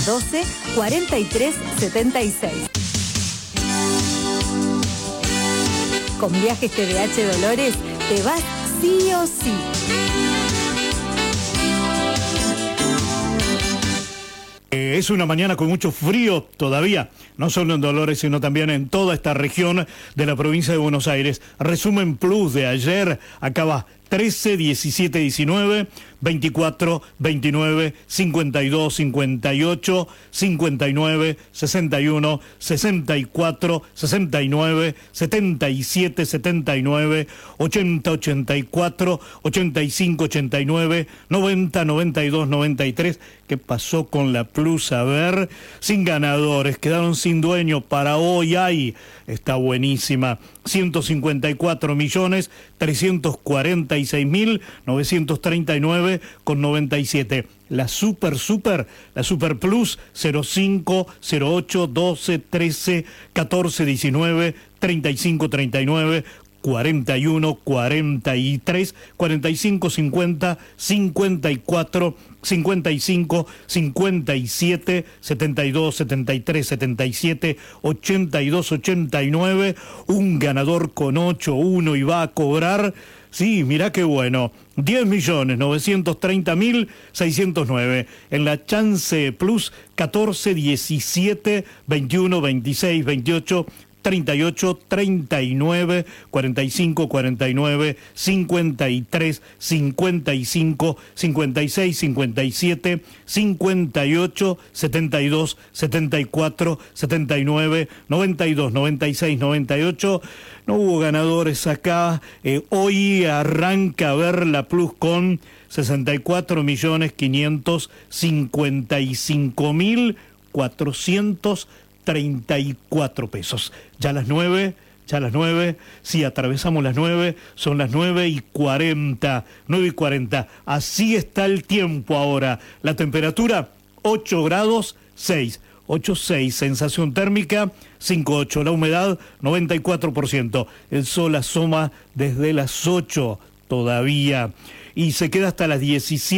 12 43 76. Con Viajes TDH Dolores te vas sí o sí. Es una mañana con mucho frío todavía, no solo en Dolores, sino también en toda esta región de la provincia de Buenos Aires. Resumen Plus de ayer, acaba 13, 17, 19, 24, 29, 52, 58, 59, 61, 64, 69, 77, 79, 80, 84, 85, 89, 90, 92, 93. ¿Qué pasó con la Plus? A ver, sin ganadores, quedaron sin dueño para hoy. Hay, está buenísima. 154.346.939 con 97. La Super Plus 05, 08, 12, 13, 14, 19, 35, 39, 41, 43, 45, 50, 54, 55, 57, 72, 73, 77, 82, 89, un ganador con 8, 1 y va a cobrar, sí, mirá qué bueno, 10.930.609. En la Chance Plus 14, 17, 21, 26, 28, 38, 39, 45, 49, 53, 55, 56, 57, 58, 72, 74, 79, 92, 96, 98. No hubo ganadores acá. Hoy arranca a ver la Plus con 64.555.434 pesos. Ya las 9, sí, atravesamos las 9, son las 9:40. Así está el tiempo ahora. La temperatura, 8 grados 6. 8,6, sensación térmica 5,8, la humedad 94%, el sol asoma desde las 8 todavía y se queda hasta las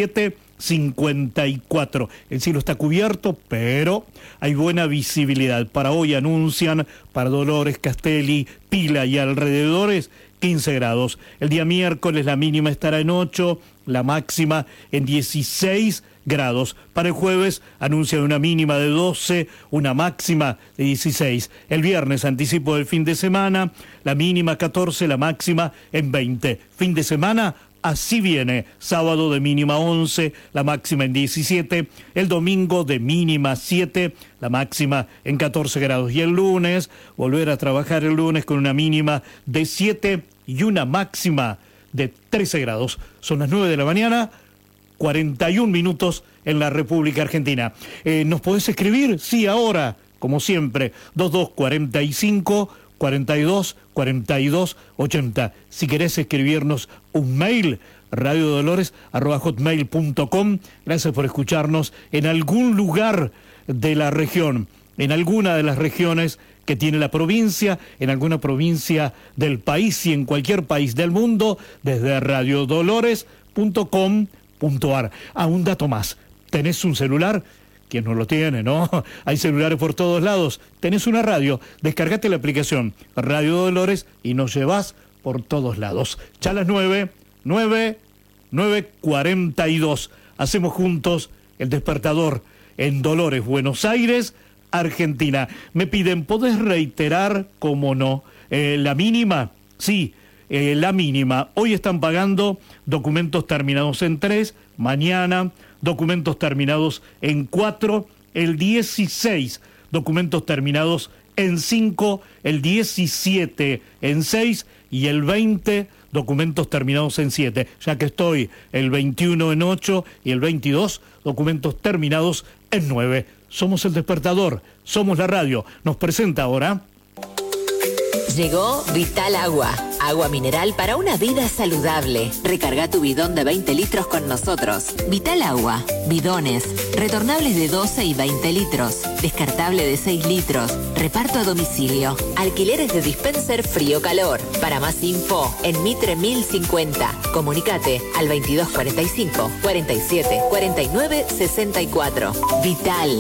17:54. El cielo está cubierto, pero hay buena visibilidad. Para hoy anuncian para Dolores, Castelli, Pila y alrededores 15 grados. El día miércoles la mínima estará en 8, la máxima en 16 grados. Para el jueves anuncian una mínima de 12, una máxima de 16. El viernes, anticipo del fin de semana, la mínima 14, la máxima en 20. Fin de semana, así viene. Sábado de mínima 11, la máxima en 17. El domingo de mínima 7, la máxima en 14 grados. Y el lunes, volver a trabajar el lunes con una mínima de 7 y una máxima de 13 grados. Son las 9 de la mañana, 41 minutos en la República Argentina. ¿Nos podés escribir? Sí, ahora, como siempre, 2245 42 42 80. Si querés escribirnos un mail, radiodolores@hotmail.com. Gracias por escucharnos en algún lugar de la región, en alguna de las regiones que tiene la provincia, en alguna provincia del país y en cualquier país del mundo, desde radiodolores.com.ar. Un dato más, ¿tenés un celular? ¿Quién no lo tiene, no? Hay celulares por todos lados. Tenés una radio, descargate la aplicación Radio Dolores y nos llevas por todos lados. Ya a las 9:42. Hacemos juntos el despertador en Dolores, Buenos Aires, Argentina. Me piden, ¿podés reiterar, cómo no, la mínima? Sí, la mínima. Hoy están pagando documentos terminados en 3, mañana documentos terminados en 4, el 16 documentos terminados en 5, el 17 en 6 y el 20 documentos terminados en 7. Ya que estoy el 21 en 8 y el 22 documentos terminados en 9. Somos el despertador, somos la radio. Nos presenta ahora... Llegó Vital Agua, agua mineral para una vida saludable. Recarga tu bidón de 20 litros con nosotros. Vital Agua, bidones, retornables de 12 y 20 litros, descartable de 6 litros, reparto a domicilio, alquileres de dispenser frío-calor. Para más info, en Mitre 1050. Comunicate al 2245 47 49 64. Vital.